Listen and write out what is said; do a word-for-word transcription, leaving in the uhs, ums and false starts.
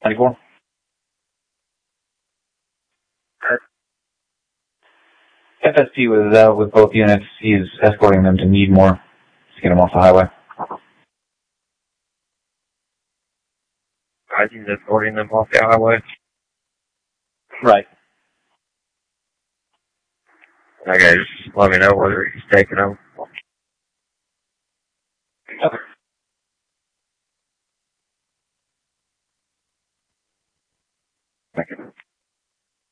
ninety-four. F S P was out with both units. He's escorting them to Needmore to get them off the highway. I think escorting them off the highway. Right. Okay, just let me know whether he's taking them.